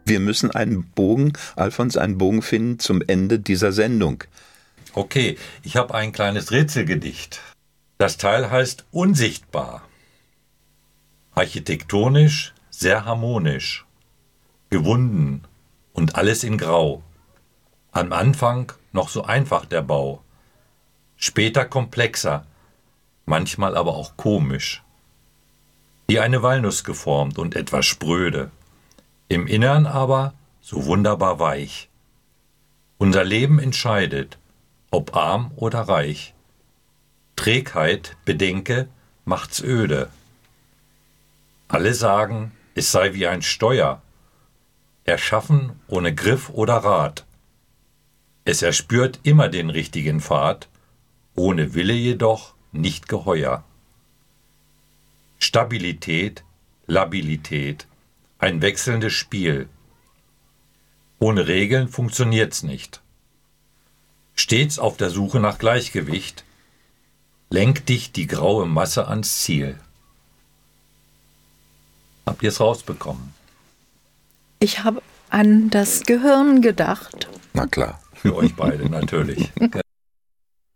Wir müssen Alfons, einen Bogen finden zum Ende dieser Sendung. Okay, ich habe ein kleines Rätselgedicht. Das Teil heißt Unsichtbar. Architektonisch sehr harmonisch, gewunden und alles in Grau. Am Anfang noch so einfach der Bau, später komplexer, manchmal aber auch komisch. Wie eine Walnuss geformt und etwas spröde, im Innern aber so wunderbar weich. Unser Leben entscheidet, ob arm oder reich. Trägheit, bedenke, macht's öde. Alle sagen, es sei wie ein Steuer, erschaffen ohne Griff oder Rad. Es erspürt immer den richtigen Pfad, ohne Wille jedoch nicht geheuer. Stabilität, Labilität, ein wechselndes Spiel. Ohne Regeln funktioniert's nicht. Stets auf der Suche nach Gleichgewicht, lenkt dich die graue Masse ans Ziel. Habt ihr es rausbekommen? Ich habe an das Gehirn gedacht. Na klar. Für euch beide natürlich.